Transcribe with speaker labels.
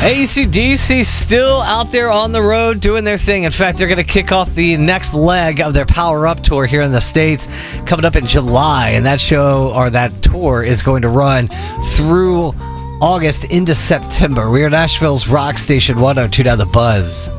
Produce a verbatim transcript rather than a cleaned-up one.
Speaker 1: A C D C still out there on the road doing their thing. In fact, they're going to kick off the next leg of their Power Up tour here in the States coming up in July. And that show, or that tour, is going to run through August into September. We are Nashville's rock station one oh two point nine The Buzz.